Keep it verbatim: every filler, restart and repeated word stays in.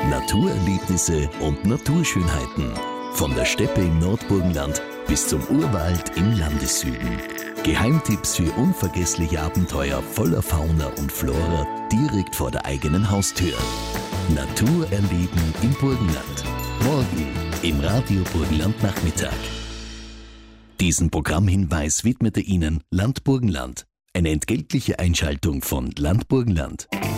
Naturerlebnisse und Naturschönheiten. Von der Steppe im Nordburgenland bis zum Urwald im Landessüden. Geheimtipps für unvergessliche Abenteuer voller Fauna und Flora direkt vor der eigenen Haustür. Natur erleben im Burgenland. Morgen im Radio Burgenland Nachmittag. Diesen Programmhinweis widmete Ihnen Land Burgenland. Eine entgeltliche Einschaltung von Land Burgenland.